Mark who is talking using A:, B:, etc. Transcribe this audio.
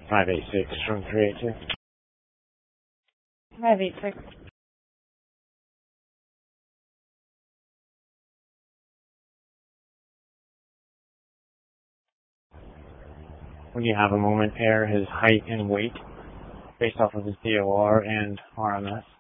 A: 586 from 382.
B: 586.
A: When you have a moment, air his height and weight based off of his DOR and RMS.